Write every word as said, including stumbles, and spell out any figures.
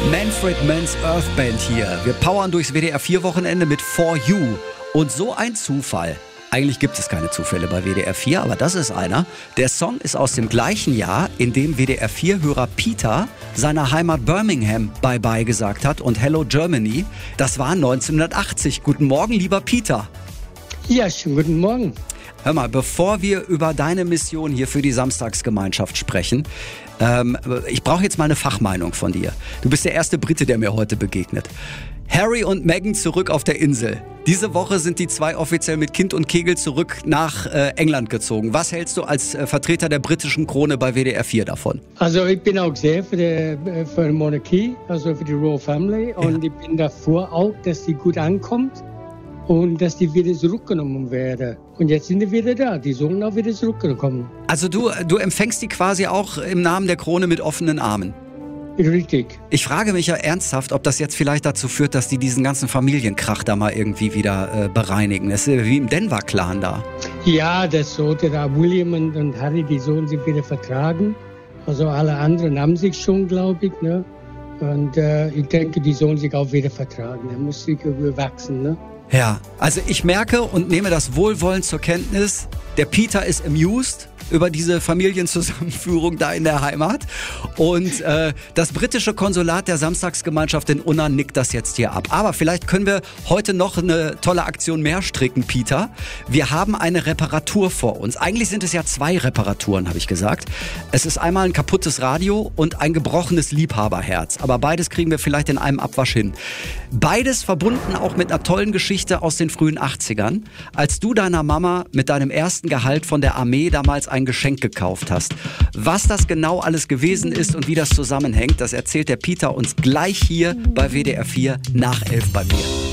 Manfred Mann's Earth Band hier. Wir powern durchs W D R vier Wochenende mit For You. Und so ein Zufall. Eigentlich gibt es keine Zufälle bei W D R vier, aber das ist einer. Der Song ist aus dem gleichen Jahr, in dem W D R vier-Hörer Peter seiner Heimat Birmingham Bye-Bye gesagt hat und Hello Germany. Das war neunzehnhundertachtzig. Guten Morgen, lieber Peter. Ja, schönen guten Morgen. Hör mal, bevor wir über deine Mission hier für die Samstagsgemeinschaft sprechen, ähm, ich brauche jetzt mal eine Fachmeinung von dir. Du bist der erste Brite, der mir heute begegnet. Harry und Meghan zurück auf der Insel. Diese Woche sind die zwei offiziell mit Kind und Kegel zurück nach äh, England gezogen. Was hältst du als äh, Vertreter der britischen Krone bei W D R vier davon? Also ich bin auch sehr für die, für die Monarchie, also für die Royal Family. Und ja. Ich bin davor auch, dass die gut ankommt und dass die wieder zurückgenommen werden. Und jetzt sind die wieder da, die sollen auch wieder zurückkommen. Also du, du empfängst die quasi auch im Namen der Krone mit offenen Armen? Richtig. Ich frage mich ja ernsthaft, ob das jetzt vielleicht dazu führt, dass die diesen ganzen Familienkrach da mal irgendwie wieder äh, bereinigen. Das ist wie im Denver-Clan da. Ja, das sollte da William und, und Harry, die sollen sich wieder vertragen. Also alle anderen haben sich schon, glaube ich. Ne? Und äh, ich denke, die sollen sich auch wieder vertragen. Da muss sich überwachsen, ne? Ja, also ich merke und nehme das wohlwollend zur Kenntnis, der Peter ist amused über diese Familienzusammenführung da in der Heimat. Und äh, das britische Konsulat der Samstagsgemeinschaft in Unna nickt das jetzt hier ab. Aber vielleicht können wir heute noch eine tolle Aktion mehr stricken, Peter. Wir haben eine Reparatur vor uns. Eigentlich sind es ja zwei Reparaturen, habe ich gesagt. Es ist einmal ein kaputtes Radio und ein gebrochenes Liebhaberherz. Aber beides kriegen wir vielleicht in einem Abwasch hin. Beides verbunden auch mit einer tollen Geschichte aus den frühen achtzigern, als du deiner Mama mit deinem ersten Gehalt von der Armee damals ein Geschenk gekauft hast. Was das genau alles gewesen ist und wie das zusammenhängt, das erzählt der Peter uns gleich hier bei W D R vier nach elf bei mir.